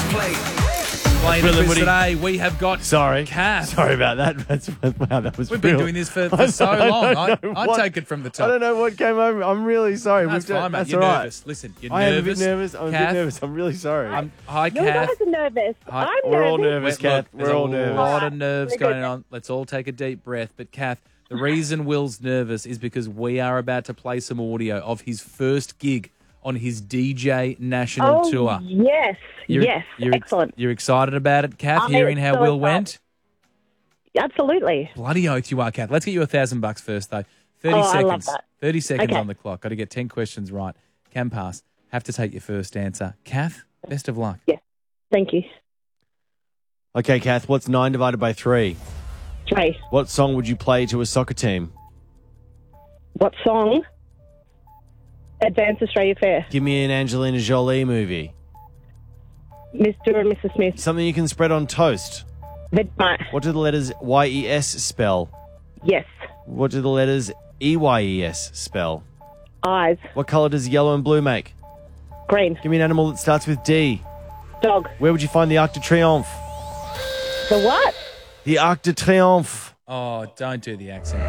Playing Will and with Woody. today, we have got Kath. Sorry about that. Wow, that was We've been real. doing this for so long. I take it from the top. I don't know what came over. I'm really sorry. That's fine, mate. That's You're all right. nervous. Listen, you're I am a nervous. bit nervous. I'm a Kath, bit nervous. I'm really sorry. Hi, You Kath. guys are nervous. Hi. I'm We're all nervous. nervous, Kath. There's We're all a nervous. lot of nerves We're good. going on. Let's all take a deep breath. But Kath, the reason Will's nervous is because we are about to play some audio of his first gig on his DJ national tour. Yes. Yes. Excellent. You're excited about it, Kath, I'm hearing how so Will excited. went? Absolutely. Bloody oath you are, Kath. Let's get you $1,000 first, though. 30 Oh, seconds. I love that. 30 seconds Okay. on the clock. Got to get 10 questions right. Can pass. Have to take your first answer. Kath, best of luck. Yes. Thank you. Okay, Kath, what's 9 divided by 3? 3. What song would you play to a soccer team? What song? Advance Australia Fair. Give me an Angelina Jolie movie. Mr. and Mrs. Smith. Something you can spread on toast. Vegemite. What do the letters YES spell? Yes. What do the letters EYES spell? Eyes. What colour does yellow and blue make? Green. Give me an animal that starts with D. Dog. Where would you find the Arc de Triomphe? The what? The Arc de Triomphe. Oh, don't do the accent.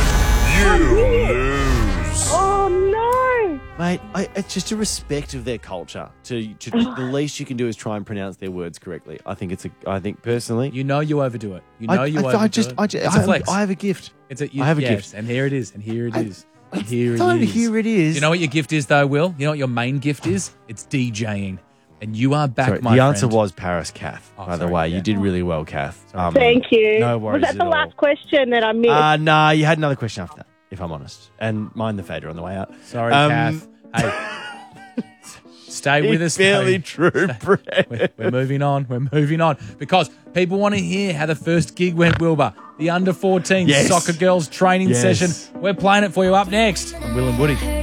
Oh, no. Mate, it's just a respect of their culture. The least you can do is try and pronounce their words correctly. I think personally, You know you overdo it. You know you overdo it. It's a flex. I have a gift. I have a gift. And here it is. And here it is. And here it Don't is. hear it is. You know what your gift is, though, Will? You know what your main gift is? It's DJing. And you are back, Sorry, my the friend. answer was Paris, Kath. Oh, by the sorry, way, yeah. you did really well, Kath. Thank you. No worries Was that at the all. last question that I missed? Nah, you had another question after that, if I'm honest. And mind the fader on the way out. Sorry, Kath. Hey, stay with us. Fairly mate. true, Brett. We're moving on. We're moving on because people want to hear how the first gig went, Wilbur. The under-14 Yes. soccer girls training Yes. session. We're playing it for you up next on Will and Woody.